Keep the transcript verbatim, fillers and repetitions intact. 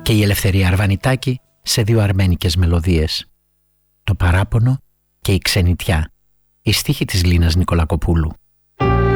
και η Ελευθερία Αρβανιτάκη σε δύο αρμένικες μελωδίες. Το παράπονο και η ξενιτιά, η στίχη της Λίνας Νικολακοπούλου.